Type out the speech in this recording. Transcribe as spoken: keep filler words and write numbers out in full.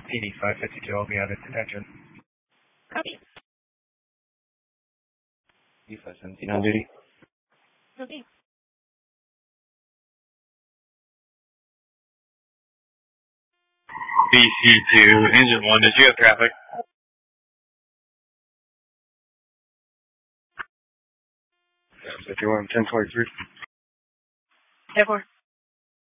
P D five fifty-two, I'll be out of detention. Copy. D five seventeen on duty. Okay. B C two, engine one, did you have traffic? fifty-one, ten forty-three. ten four.